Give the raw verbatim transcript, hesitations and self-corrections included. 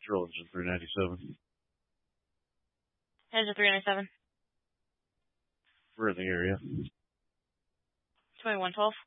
Control Engine three ninety-seven. Engine three ninety-seven. We're in the area. twenty-one twelve.